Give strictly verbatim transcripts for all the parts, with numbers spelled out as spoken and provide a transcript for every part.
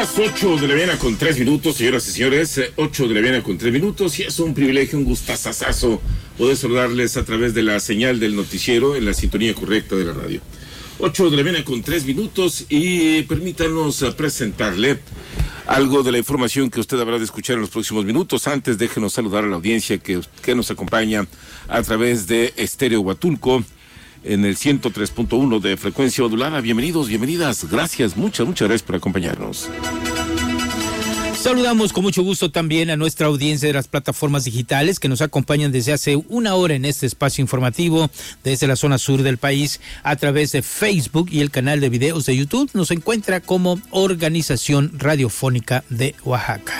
las ocho de la mañana con tres minutos, señoras y señores, ocho de la mañana con tres minutos, y es un privilegio, un gustazazazo poder saludarles a través de la señal del noticiero en la sintonía correcta de la radio. ocho de la mañana con tres minutos, y permítanos presentarle algo de la información que usted habrá de escuchar en los próximos minutos. Antes, déjenos saludar a la audiencia que, que nos acompaña a través de Estéreo Huatulco, en el ciento tres punto uno de frecuencia modulada. Bienvenidos, bienvenidas, gracias, muchas, muchas gracias por acompañarnos. Saludamos con mucho gusto también a nuestra audiencia de las plataformas digitales que nos acompañan desde hace una hora en este espacio informativo desde la zona sur del país a través de Facebook y el canal de videos de YouTube. Nos encuentra como Organización Radiofónica de Oaxaca.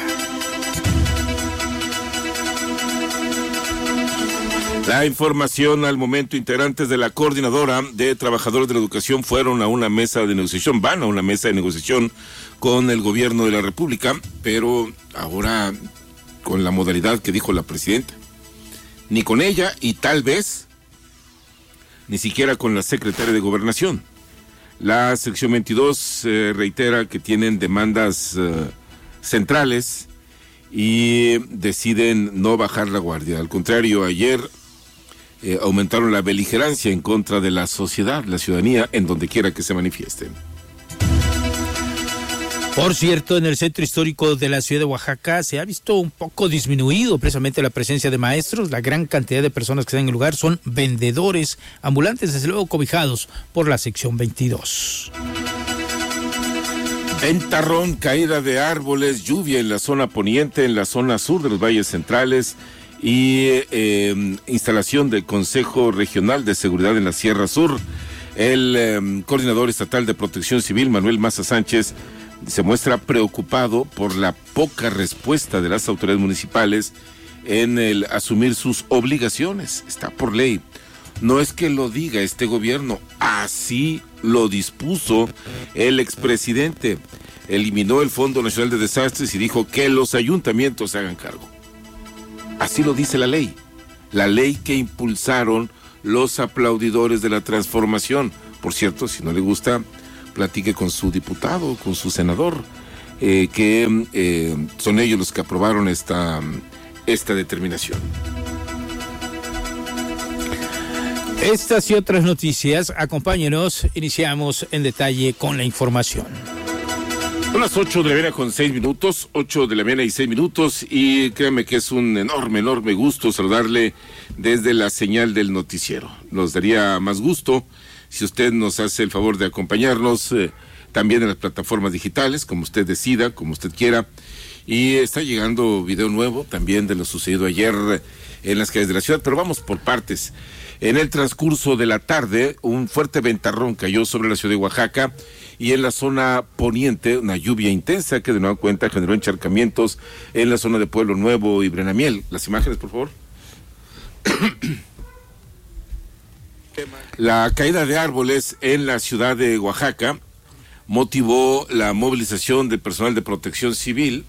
La información al momento: integrantes de la Coordinadora de Trabajadores de la Educación fueron a una mesa de negociación, van a una mesa de negociación con el gobierno de la República, pero ahora con la modalidad que dijo la presidenta. Ni con ella y tal vez ni siquiera con la secretaria de Gobernación. La sección veintidós eh, reitera que tienen demandas eh, centrales y deciden no bajar la guardia. Al contrario, ayer Eh, aumentaron la beligerancia en contra de la sociedad, la ciudadanía, en donde quiera que se manifiesten. Por cierto, en el centro histórico de la ciudad de Oaxaca se ha visto un poco disminuido precisamente la presencia de maestros. La gran cantidad de personas que están en el lugar son vendedores ambulantes, desde luego cobijados por la sección veintidós. Ventarrón, caída de árboles, lluvia en la zona poniente, en la zona sur de los valles centrales, y eh, instalación del Consejo Regional de Seguridad en la Sierra Sur. El eh, coordinador estatal de Protección Civil, Manuel Maza Sánchez, se muestra preocupado por la poca respuesta de las autoridades municipales en el asumir sus obligaciones. Está por ley. No es que lo diga este gobierno, así lo dispuso el expresidente. Eliminó el Fondo Nacional de Desastres y dijo que los ayuntamientos se hagan cargo. Así lo dice la ley, la ley que impulsaron los aplaudidores de la transformación. Por cierto, si no le gusta, platique con su diputado, con su senador, eh, que eh, son ellos los que aprobaron esta, esta determinación. Estas y otras noticias, acompáñenos, iniciamos en detalle con la información. Son las ocho de la mañana con seis minutos, ocho de la mañana y seis minutos, y créanme que es un enorme, enorme gusto saludarle desde la señal del noticiero. Nos daría más gusto si usted nos hace el favor de acompañarnos eh, también en las plataformas digitales, como usted decida, como usted quiera. Y está llegando video nuevo también de lo sucedido ayer en las calles de la ciudad, pero vamos por partes. En el transcurso de la tarde, un fuerte ventarrón cayó sobre la ciudad de Oaxaca, y en la zona poniente, una lluvia intensa que de nueva cuenta generó encharcamientos en la zona de Pueblo Nuevo y Brenamiel. Las imágenes, por favor. La caída de árboles en la ciudad de Oaxaca motivó la movilización de personal de protección civil,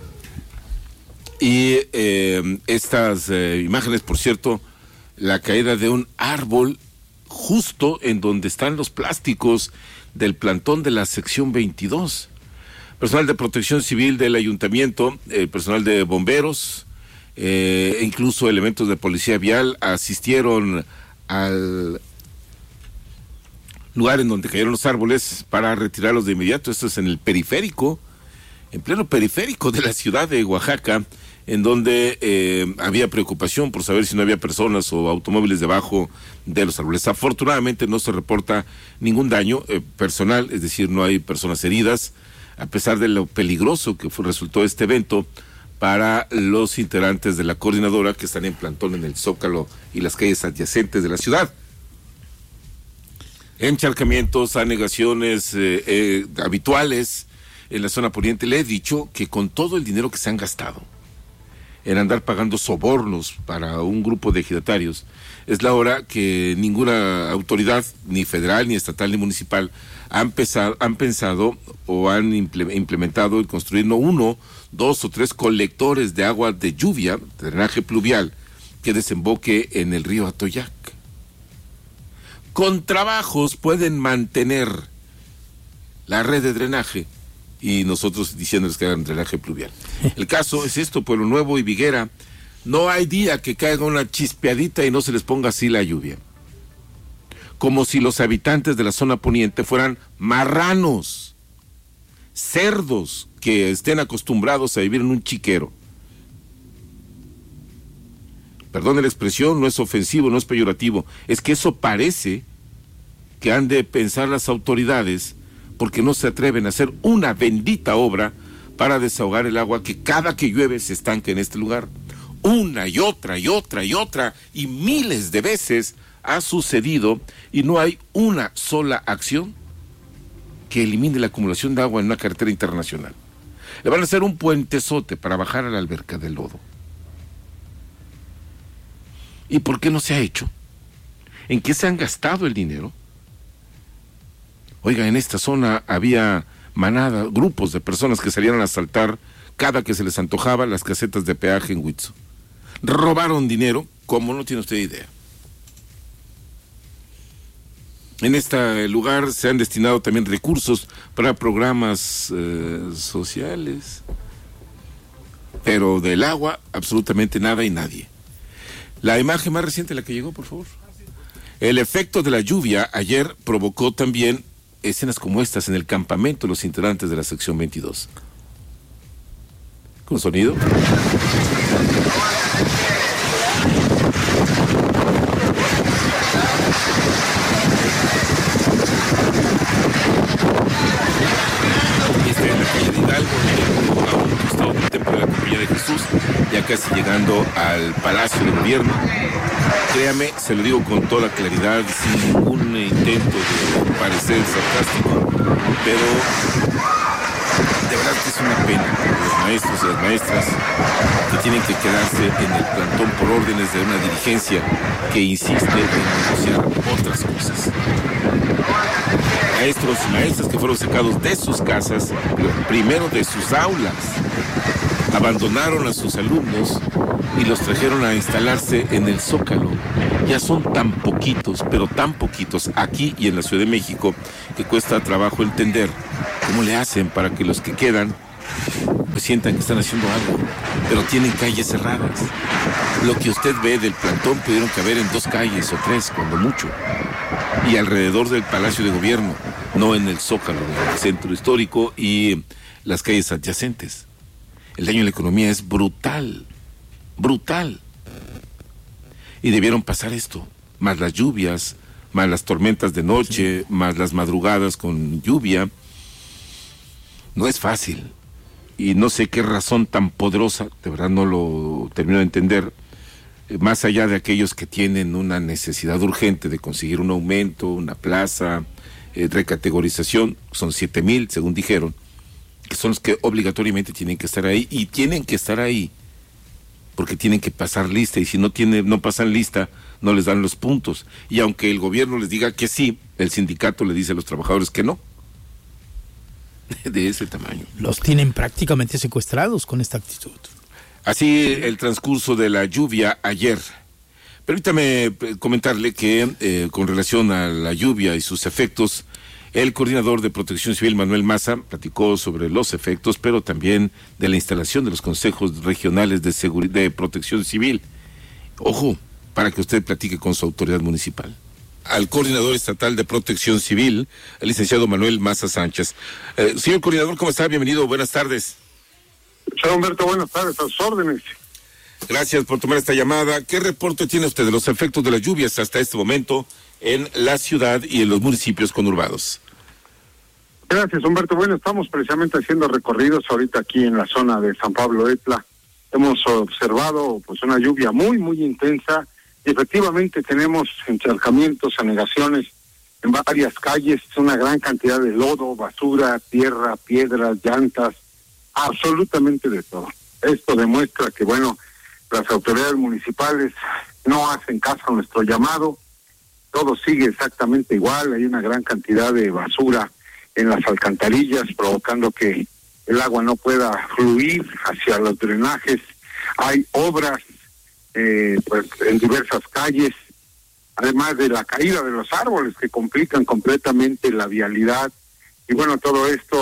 y eh, estas eh, imágenes, por cierto, la caída de un árbol justo en donde están los plásticos del plantón de la sección veintidós. Personal de protección civil del ayuntamiento, eh, personal de bomberos, eh, e incluso elementos de policía vial asistieron al lugar en donde cayeron los árboles para retirarlos de inmediato. Esto es en el periférico, en pleno periférico de la ciudad de Oaxaca, en donde eh, había preocupación por saber si no había personas o automóviles debajo de los árboles. Afortunadamente no se reporta ningún daño eh, personal, es decir, no hay personas heridas, a pesar de lo peligroso que fue, resultó este evento para los integrantes de la coordinadora que están en plantón en el Zócalo y las calles adyacentes de la ciudad. Encharcamientos, anegaciones eh, eh, habituales en la zona poniente. Le he dicho que con todo el dinero que se han gastado en andar pagando sobornos para un grupo de ejidatarios, es la hora que ninguna autoridad, ni federal, ni estatal, ni municipal, han, pesado, han pensado o han implementado el construir no uno, dos o tres colectores de agua de lluvia, de drenaje pluvial, que desemboque en el río Atoyac. Con trabajos pueden mantener la red de drenaje y nosotros diciéndoles que hagan drenaje pluvial. El caso es esto, Pueblo Nuevo y Viguera, no hay día que caiga una chispeadita y no se les ponga así la lluvia. Como si los habitantes de la zona poniente fueran marranos, cerdos que estén acostumbrados a vivir en un chiquero. Perdone la expresión, no es ofensivo, no es peyorativo, es que eso parece que han de pensar las autoridades porque no se atreven a hacer una bendita obra para desahogar el agua que cada que llueve se estanca en este lugar. Una y otra y otra y otra y miles de veces ha sucedido y no hay una sola acción que elimine la acumulación de agua en una carretera internacional. Le van a hacer un puentezote para bajar a la alberca del lodo. ¿Y por qué no se ha hecho? ¿En qué se han gastado el dinero? Oiga, en esta zona había manada, grupos de personas que salían a asaltar cada que se les antojaba las casetas de peaje en Huitzo. Robaron dinero, como no tiene usted idea. En este lugar se han destinado también recursos para programas eh, sociales, pero del agua absolutamente nada y nadie. La imagen más reciente, la que llegó, por favor. El efecto de la lluvia ayer provocó también escenas como estas en el campamento de los integrantes de la sección veintidós. ¿Con sonido? Este es la calle de Hidalgo, a un costado del templo de la Compañía de Jesús, ya casi llegando al Palacio de Gobierno. Créame, se lo digo con toda claridad, sin ningún intento de parecer sarcástico, pero de verdad que es una pena los maestros y las maestras que tienen que quedarse en el plantón por órdenes de una dirigencia que insiste en negociar otras cosas. Maestros y maestras que fueron sacados de sus casas, primero de sus aulas, abandonaron a sus alumnos y los trajeron a instalarse en el Zócalo. Ya son tan poquitos, pero tan poquitos aquí y en la Ciudad de México, que cuesta trabajo entender cómo le hacen para que los que quedan pues sientan que están haciendo algo, pero tienen calles cerradas. Lo que usted ve del plantón pudieron caber en dos calles o tres, cuando mucho, y alrededor del Palacio de Gobierno, no en el Zócalo del centro histórico y las calles adyacentes. El daño a la economía es brutal, brutal. Y debieron pasar esto, más las lluvias, más las tormentas de noche, sí, más las madrugadas con lluvia. No es fácil. Y no sé qué razón tan poderosa, de verdad no lo termino de entender, eh, más allá de aquellos que tienen una necesidad urgente de conseguir un aumento, una plaza, eh, recategorización, son siete mil, según dijeron, que son los que obligatoriamente tienen que estar ahí, y tienen que estar ahí porque tienen que pasar lista, y si no tienen, no pasan lista, no les dan los puntos. Y aunque el gobierno les diga que sí, el sindicato le dice a los trabajadores que no. De ese tamaño. Los tienen prácticamente secuestrados con esta actitud. Así el transcurso de la lluvia ayer. Permítame comentarle que eh, con relación a la lluvia y sus efectos, el coordinador de Protección Civil, Manuel Maza, platicó sobre los efectos, pero también de la instalación de los consejos regionales de, seguri- de Protección Civil. Ojo, para que usted platique con su autoridad municipal. Al coordinador estatal de Protección Civil, el licenciado Manuel Maza Sánchez. Eh, señor coordinador, ¿cómo está? Bienvenido, buenas tardes. Señor Humberto, buenas tardes, a sus órdenes. Gracias por tomar esta llamada. ¿Qué reporte tiene usted de los efectos de las lluvias hasta este momento en la ciudad y en los municipios conurbados? Gracias, Humberto. Bueno, estamos precisamente haciendo recorridos ahorita aquí en la zona de San Pablo Etla. Hemos observado pues una lluvia muy, muy intensa. Y efectivamente tenemos encharcamientos, anegaciones en varias calles, una gran cantidad de lodo, basura, tierra, piedras, llantas, absolutamente de todo. Esto demuestra que, bueno, las autoridades municipales no hacen caso a nuestro llamado, todo sigue exactamente igual, hay una gran cantidad de basura en las alcantarillas, provocando que el agua no pueda fluir hacia los drenajes, hay obras Eh, pues en diversas calles, además de la caída de los árboles que complican completamente la vialidad, y bueno, todo esto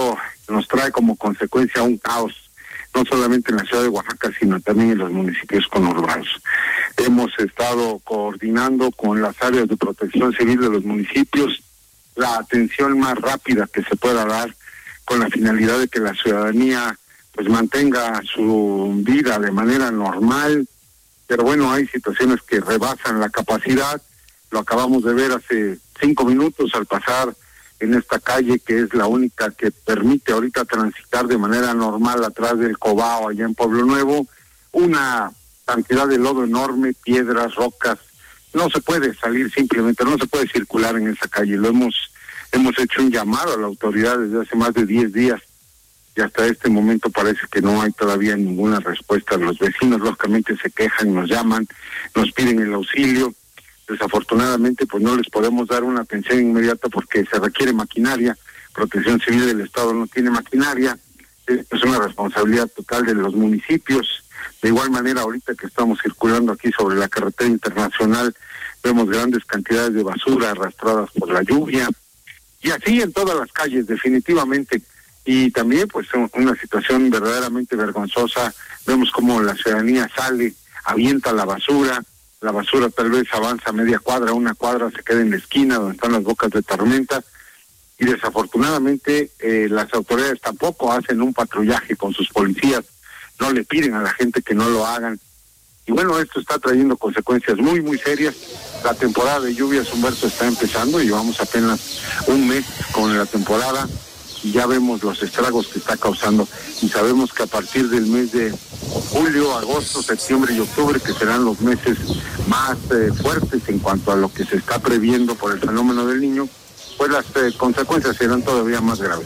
nos trae como consecuencia un caos, no solamente en la ciudad de Oaxaca, sino también en los municipios conurbanos. Hemos estado coordinando con las áreas de protección civil de los municipios la atención más rápida que se pueda dar, con la finalidad de que la ciudadanía pues mantenga su vida de manera normal. Pero bueno, hay situaciones que rebasan la capacidad. Lo acabamos de ver hace cinco minutos al pasar en esta calle, que es la única que permite ahorita transitar de manera normal atrás del Cobao, allá en Pueblo Nuevo. Una cantidad de lodo enorme, piedras, rocas. No se puede salir simplemente, no se puede circular en esa calle. Lo hemos, hemos hecho un llamado a la autoridad desde hace más de diez días. Y hasta este momento parece que no hay todavía ninguna respuesta. Los vecinos lógicamente se quejan, nos llaman, nos piden el auxilio. Desafortunadamente pues no les podemos dar una atención inmediata porque se requiere maquinaria. Protección Civil del Estado no tiene maquinaria. Es una responsabilidad total de los municipios. De igual manera, ahorita que estamos circulando aquí sobre la carretera internacional, vemos grandes cantidades de basura arrastradas por la lluvia. Y así en todas las calles, definitivamente. Y también pues una situación verdaderamente vergonzosa. Vemos cómo la ciudadanía sale, avienta la basura, la basura tal vez avanza media cuadra, una cuadra, se queda en la esquina donde están las bocas de tormenta, y desafortunadamente eh, las autoridades tampoco hacen un patrullaje con sus policías, no le piden a la gente que no lo hagan. Y bueno, esto está trayendo consecuencias muy, muy serias. La temporada de lluvias, Humberto, está empezando, llevamos apenas un mes con la temporada, y ya vemos los estragos que está causando, y sabemos que a partir del mes de julio, agosto, septiembre y octubre, que serán los meses más eh, fuertes en cuanto a lo que se está previendo por el fenómeno del Niño, pues las eh, consecuencias serán todavía más graves.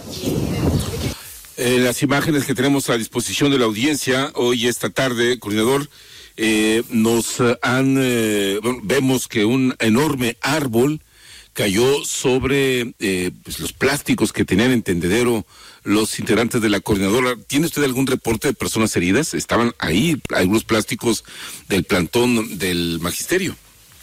Eh, las imágenes que tenemos a disposición de la audiencia hoy, esta tarde, coordinador, eh, nos uh, han, eh, bueno, vemos que un enorme árbol cayó sobre eh, pues los plásticos que tenían en tendedero los integrantes de la coordinadora. ¿Tiene usted algún reporte de personas heridas? Estaban ahí algunos plásticos del plantón del magisterio.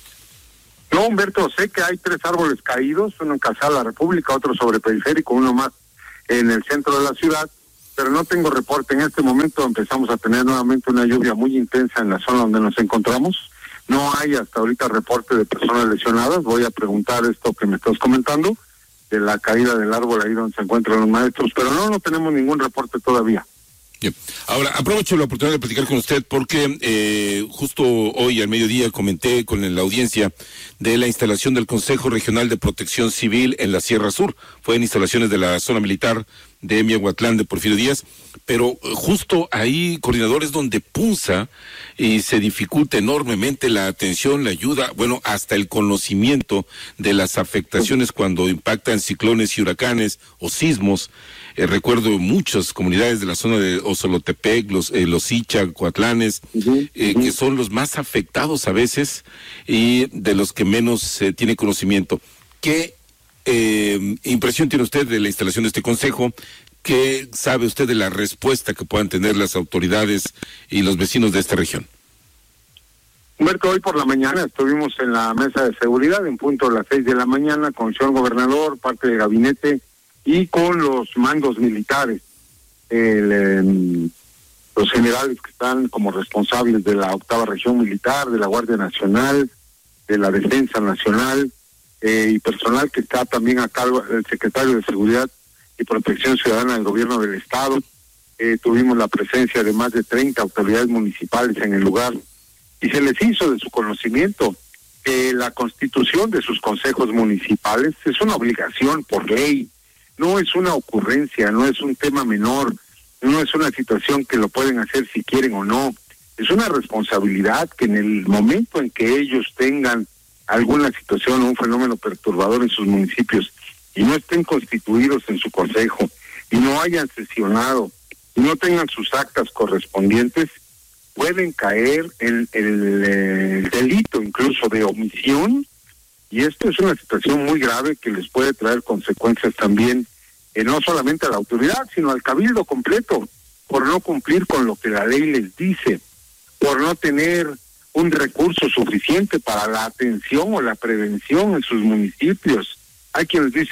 No, Humberto, sé que hay tres árboles caídos, uno en Casa de la República, otro sobre Periférico, uno más en el centro de la ciudad, pero no tengo reporte. En este momento empezamos a tener nuevamente una lluvia muy intensa en la zona donde nos encontramos. No hay hasta ahorita reporte de personas lesionadas. Voy a preguntar esto que me estás comentando, de la caída del árbol ahí donde se encuentran los maestros, pero no, no tenemos ningún reporte todavía. Bien. Ahora, aprovecho la oportunidad de platicar con usted porque eh, justo hoy al mediodía comenté con la audiencia de la instalación del Consejo Regional de Protección Civil en la Sierra Sur. Fue en instalaciones de la zona militar de Miahuatlán de Porfirio Díaz, pero justo ahí, coordinador, es donde punza y se dificulta enormemente la atención, la ayuda, bueno, hasta el conocimiento de las afectaciones cuando impactan ciclones y huracanes o sismos. Eh, recuerdo muchas comunidades de la zona de Osolotepec, los, eh, los Icha, Coatlanes, uh-huh, eh, uh-huh. que son los más afectados a veces y de los que menos se eh, tiene conocimiento. ¿Qué eh, impresión tiene usted de la instalación de este consejo? ¿Qué sabe usted de la respuesta que puedan tener las autoridades y los vecinos de esta región? Humberto, hoy por la mañana estuvimos en la mesa de seguridad en punto de las seis de la mañana con el señor gobernador, parte del gabinete y con los mandos militares, el, eh, los generales que están como responsables de la octava región militar, de la Guardia Nacional, de la Defensa Nacional, eh, y personal que está también a cargo del secretario de Seguridad y Protección Ciudadana del Gobierno del Estado. Eh, tuvimos la presencia de más de treinta autoridades municipales en el lugar y se les hizo de su conocimiento que la constitución de sus consejos municipales es una obligación por ley, no es una ocurrencia, no es un tema menor, no es una situación que lo pueden hacer si quieren o no, es una responsabilidad que en el momento en que ellos tengan alguna situación o un fenómeno perturbador en sus municipios y no estén constituidos en su consejo y no hayan sesionado y no tengan sus actas correspondientes, pueden caer en el, el delito incluso de omisión, y esto es una situación muy grave que les puede traer consecuencias también, eh, no solamente a la autoridad, sino al cabildo completo, por no cumplir con lo que la ley les dice, por no tener un recurso suficiente para la atención o la prevención en sus municipios. Hay quienes dicen,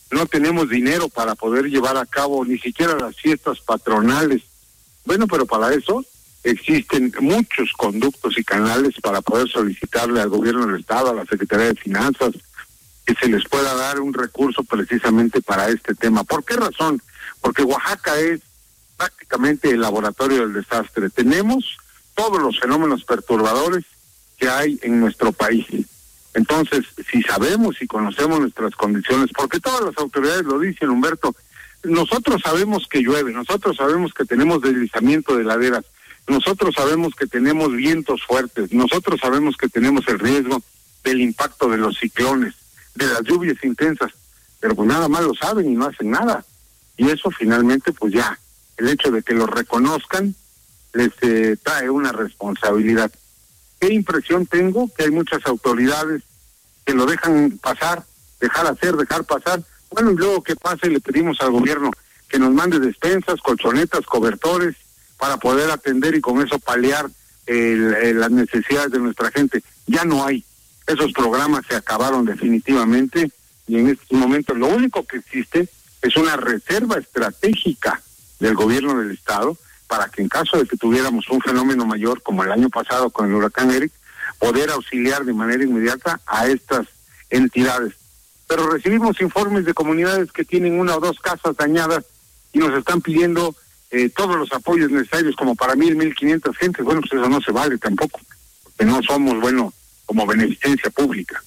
no tenemos dinero para poder llevar a cabo ni siquiera las fiestas patronales. Bueno, pero para eso existen muchos conductos y canales para poder solicitarle al gobierno del Estado, a la Secretaría de Finanzas, que se les pueda dar un recurso precisamente para este tema. ¿Por qué razón? Porque Oaxaca es prácticamente el laboratorio del desastre. Tenemos todos los fenómenos perturbadores que hay en nuestro país. Entonces, si sabemos y conocemos nuestras condiciones, porque todas las autoridades lo dicen, Humberto, nosotros sabemos que llueve, nosotros sabemos que tenemos deslizamiento de laderas, nosotros sabemos que tenemos vientos fuertes, nosotros sabemos que tenemos el riesgo del impacto de los ciclones, de las lluvias intensas, pero pues nada más lo saben y no hacen nada. Y eso finalmente, pues ya, el hecho de que lo reconozcan les eh, trae una responsabilidad. ¿Qué impresión tengo? Que hay muchas autoridades que lo dejan pasar, dejar hacer, dejar pasar. Bueno, y luego que pase, le pedimos al gobierno que nos mande despensas, colchonetas, cobertores, para poder atender y con eso paliar el, el, las necesidades de nuestra gente. Ya no hay. Esos programas se acabaron definitivamente y en estos momentos lo único que existe es una reserva estratégica del gobierno del Estado para que en caso de que tuviéramos un fenómeno mayor como el año pasado con el huracán Eric, poder auxiliar de manera inmediata a estas entidades. Pero recibimos informes de comunidades que tienen una o dos casas dañadas y nos están pidiendo eh, todos los apoyos necesarios como para mil, mil quinientas gentes. Bueno, pues eso no se vale tampoco, porque no somos, bueno, como beneficencia pública.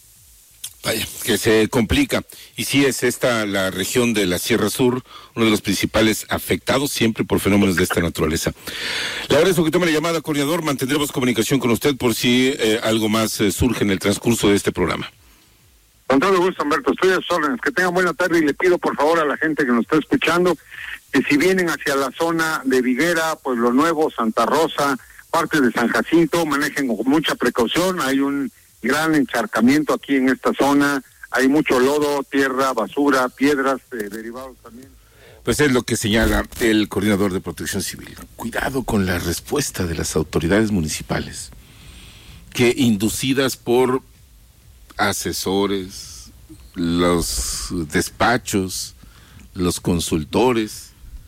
Vaya, que se complica. Y sí es esta la región de la Sierra Sur, uno de los principales afectados siempre por fenómenos de esta naturaleza. Le agradezco que tome la llamada, coordinador. Mantendremos comunicación con usted por si eh, algo más eh, surge en el transcurso de este programa. Con todo gusto, Humberto. Estoy a sus órdenes. Que tengan buena tarde y le pido por favor a la gente que nos está escuchando que si vienen hacia la zona de Viguera, Pueblo Nuevo, Santa Rosa, parte de San Jacinto, manejen con mucha precaución. Hay un gran encharcamiento aquí en esta zona, hay mucho lodo, tierra, basura, piedras, eh, derivados también. Pues es lo que señala el coordinador de Protección Civil. Cuidado con la respuesta de las autoridades municipales, que inducidas por asesores, los despachos, los consultores,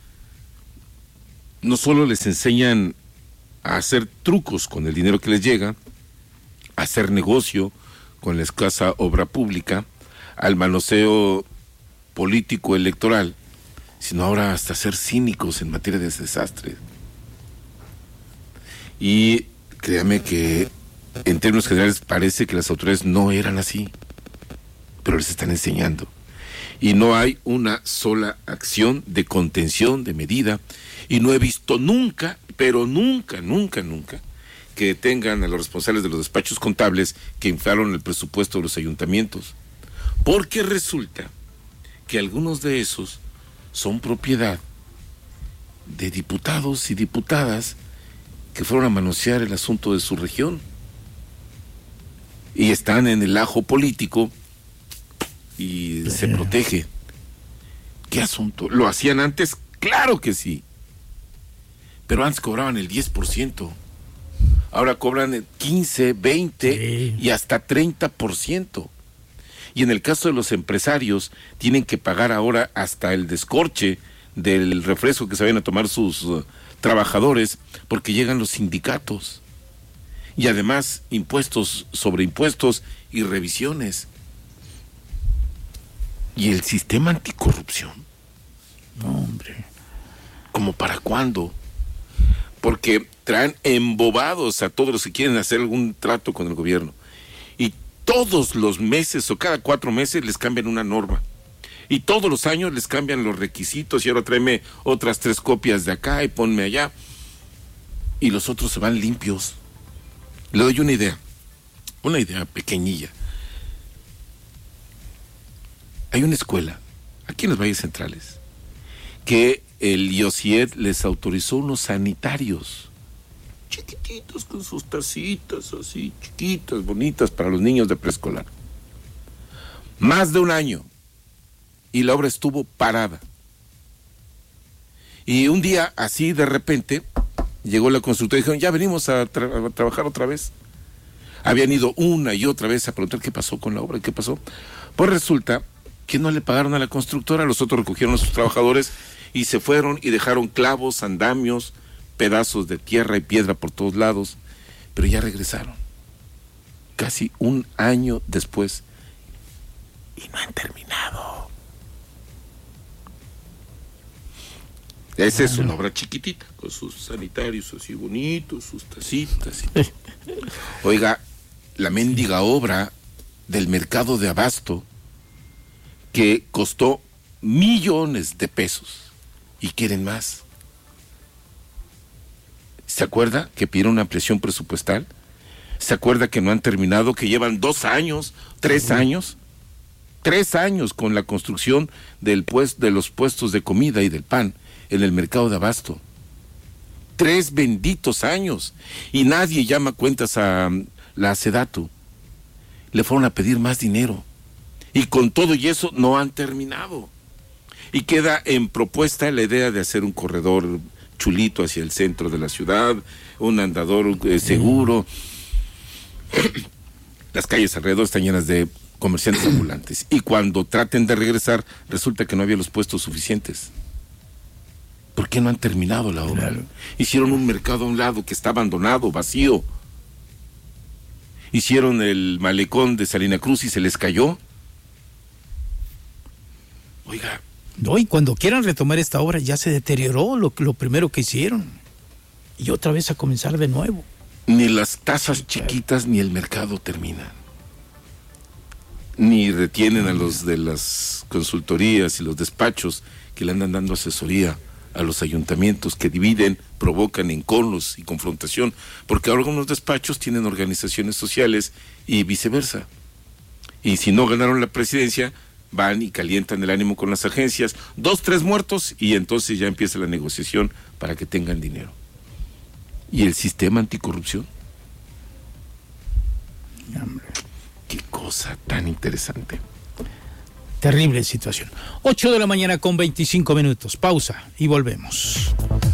no solo les enseñan a hacer trucos con el dinero que les llega, hacer negocio con la escasa obra pública, al manoseo político electoral, sino ahora hasta ser cínicos en materia de desastre. Y créame que en términos generales parece que las autoridades no eran así, pero les están enseñando. Y no hay una sola acción de contención, de medida, y no he visto nunca, pero nunca, nunca, nunca, que detengan a los responsables de los despachos contables que inflaron el presupuesto de los ayuntamientos. Porque resulta que algunos de esos son propiedad de diputados y diputadas que fueron a manosear el asunto de su región. Y están en el ajo político y Pero... se protege. ¿Qué asunto? ¿Lo hacían antes? ¡Claro que sí! Pero antes cobraban el diez por ciento. Ahora cobran el quince, veinte sí. y hasta treinta por ciento. Y en el caso de los empresarios, tienen que pagar ahora hasta el descorche del refresco que se vayan a tomar sus uh, trabajadores, porque llegan los sindicatos. Y además, impuestos sobre impuestos y revisiones. ¿Y el sistema anticorrupción? No, hombre. ¿Cómo para cuándo? Porque traen embobados a todos los que quieren hacer algún trato con el gobierno. Y todos los meses o cada cuatro meses les cambian una norma. Y todos los años les cambian los requisitos y ahora tráeme otras tres copias de acá y ponme allá. Y los otros se van limpios. Le doy una idea, una idea pequeñilla. Hay una escuela, aquí en los Valles Centrales, que el I O C I E D les autorizó unos sanitarios chiquititos con sus tacitas así, chiquitas, bonitas para los niños de preescolar. Más de un año y la obra estuvo parada. Y un día así de repente llegó la constructora y dijeron, ya venimos a, tra- a trabajar otra vez. Habían ido una y otra vez a preguntar qué pasó con la obra, qué pasó. Pues resulta que no le pagaron a la constructora. Los otros recogieron a sus trabajadores y se fueron y dejaron clavos, andamios, pedazos de tierra y piedra por todos lados, pero ya regresaron casi un año después y no han terminado. Esa es una obra chiquitita, con sus sanitarios así bonitos, sus tacitas. Y... Oiga, la mendiga obra del mercado de abasto, que costó millones de pesos, y quieren más. ¿Se acuerda que pidieron una ampliación presupuestal? ¿Se acuerda que no han terminado, que llevan dos años, tres años? Tres años con la construcción del pues, de los puestos de comida y del pan en el mercado de abasto. Tres benditos años. Y nadie llama cuentas a la Sedatu. Le fueron a pedir más dinero. Y con todo y eso no han terminado. Y queda en propuesta la idea de hacer un corredor chulito hacia el centro de la ciudad, un andador eh, seguro. Las calles alrededor están llenas de comerciantes ambulantes. Y cuando traten de regresar, resulta que no había los puestos suficientes. ¿Por qué no han terminado la obra? Claro. Hicieron un mercado a un lado que está abandonado, vacío. Hicieron el malecón de Salina Cruz y se les cayó. Oiga. No, y cuando quieran retomar esta obra ya se deterioró lo, lo primero que hicieron. Y otra vez a comenzar de nuevo. Ni las tasas chiquitas ni el mercado terminan. Ni retienen a los de las consultorías y los despachos que le andan dando asesoría a los ayuntamientos, que dividen, provocan enconos y confrontación, porque ahora algunos despachos tienen organizaciones sociales y viceversa. Y si no ganaron la presidencia, van y calientan el ánimo con las agencias, dos, tres muertos, y entonces ya empieza la negociación para que tengan dinero. ¿Y el sistema anticorrupción? Hombre. Qué cosa tan interesante. Terrible situación. ocho de la mañana con veinticinco minutos. Pausa y volvemos.